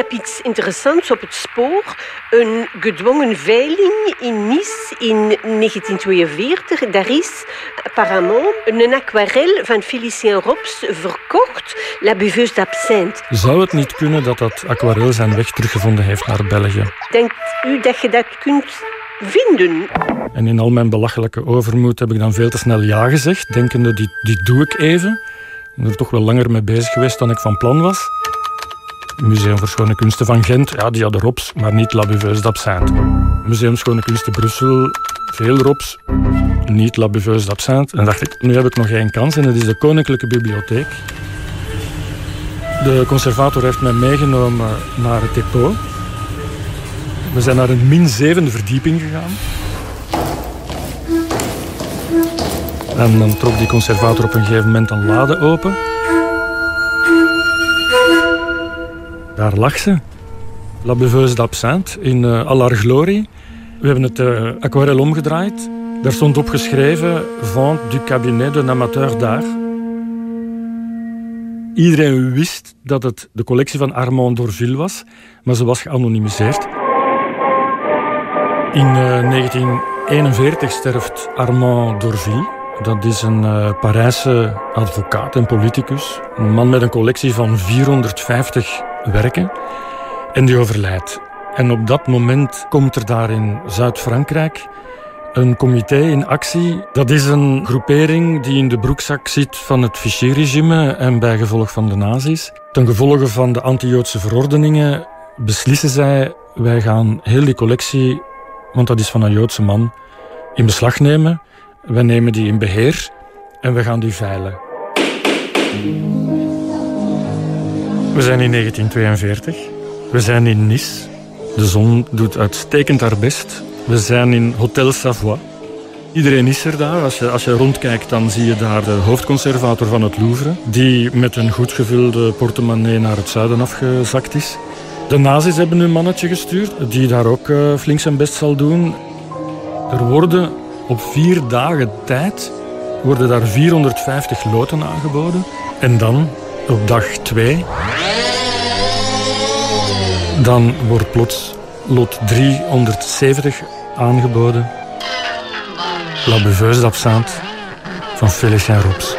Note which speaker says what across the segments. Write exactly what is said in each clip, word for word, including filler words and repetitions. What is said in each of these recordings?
Speaker 1: heb iets interessants op het spoor. Een gedwongen veiling in Nice in negentien tweeënveertig. Daar is apparemment een aquarel van Félicien Rops verkocht. La buveuse d'absinthe.
Speaker 2: Zou het niet kunnen dat dat aquarel zijn weg teruggevonden heeft naar België?
Speaker 1: Denkt u dat je dat kunt vinden?
Speaker 2: En in al mijn belachelijke overmoed heb ik dan veel te snel ja gezegd, denkende, die, die doe ik even. Ik ben er toch wel langer mee bezig geweest dan ik van plan was. Museum voor Schone Kunsten van Gent, ja, die hadden Rops, maar niet La Buveuse d'Absinthe. Museum Schone Kunsten Brussel, veel Rops, niet La Buveuse d'Absinthe. En dacht ik, nu heb ik nog één kans en dat is de Koninklijke Bibliotheek. De conservator heeft mij meegenomen naar het depot. We zijn naar een min zevende verdieping gegaan. En dan trok die conservator op een gegeven moment een lade open. Daar lag ze. La Buveuse d'Absinthe in uh, al haar glorie. We hebben het uh, aquarel omgedraaid. Daar stond op geschreven Vente du cabinet d'un amateur d'art. Iedereen wist dat het de collectie van Armand d'Orville was, maar ze was geanonimiseerd. In uh, negentien eenenveertig sterft Armand d'Orville. Dat is een uh, Parijse advocaat en politicus. Een man met een collectie van vierhonderdvijftig werken. En die overlijdt. En op dat moment komt er daar in Zuid-Frankrijk een comité in actie. Dat is een groepering die in de broekzak zit van het Vichy-regime en bijgevolg van de nazi's. Ten gevolge van de anti-Joodse verordeningen beslissen zij, wij gaan heel die collectie, want dat is van een Joodse man, in beslag nemen. Wij nemen die in beheer en we gaan die veilen. We zijn in negentien tweeënveertig. We zijn in Nice. De zon doet uitstekend haar best. We zijn in Hotel Savoie. Iedereen is er daar. Als je, als je rondkijkt, dan zie je daar de hoofdconservator van het Louvre, die met een goed gevulde portemonnee naar het zuiden afgezakt is. De nazi's hebben hun mannetje gestuurd, die daar ook uh, flink zijn best zal doen. Er worden op vier dagen tijd worden daar vierhonderdvijftig loten aangeboden. En dan, op dag twee, dan wordt plots lot driehonderdzeventig aangeboden. La Buveuse d'Absinthe van Félicien Rops.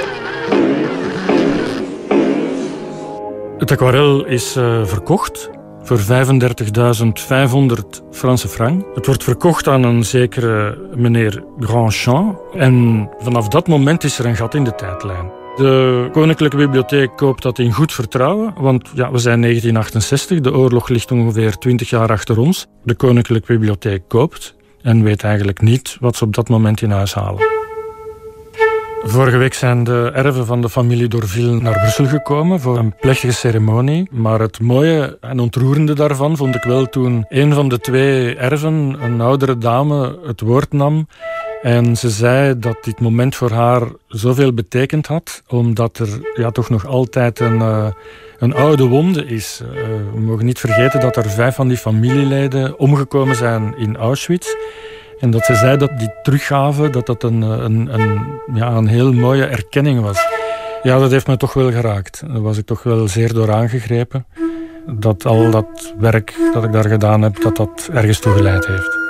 Speaker 2: Het aquarel is uh, verkocht voor vijfendertigduizend vijfhonderd Franse frank. Het wordt verkocht aan een zekere meneer Grandchamp. En vanaf dat moment is er een gat in de tijdlijn. De Koninklijke Bibliotheek koopt dat in goed vertrouwen, want ja, we zijn negentien achtenzestig, de oorlog ligt ongeveer twintig jaar achter ons. De Koninklijke Bibliotheek koopt en weet eigenlijk niet wat ze op dat moment in huis halen. Vorige week zijn de erven van de familie d'Orville naar Brussel gekomen voor een plechtige ceremonie. Maar het mooie en ontroerende daarvan vond ik wel toen een van de twee erven, een oudere dame, het woord nam. En ze zei dat dit moment voor haar zoveel betekend had, omdat er ja, toch nog altijd een, uh, een oude wonde is. Uh, we mogen niet vergeten dat er vijf van die familieleden omgekomen zijn in Auschwitz. En dat ze zei dat die teruggave, dat dat een, een, een, ja, een heel mooie erkenning was. Ja, dat heeft me toch wel geraakt. Daar was ik toch wel zeer door aangegrepen. Dat al dat werk dat ik daar gedaan heb, dat dat ergens toe geleid heeft.